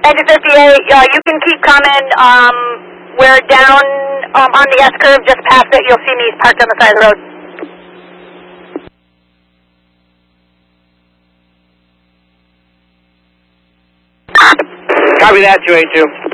Engine 58, you can keep coming. We're down on the S-curve, just past it. You'll see me parked on the side of the road. Copy that, 282.